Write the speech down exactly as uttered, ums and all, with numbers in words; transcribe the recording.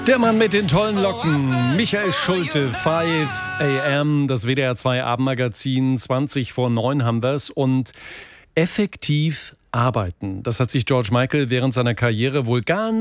Der Mann mit den tollen Locken, Michael Schulte, fünf a m, das W D R zwei Abendmagazin, zwanzig vor neun haben wir's. Und effektiv arbeiten, das hat sich George Michael während seiner Karriere wohl ganz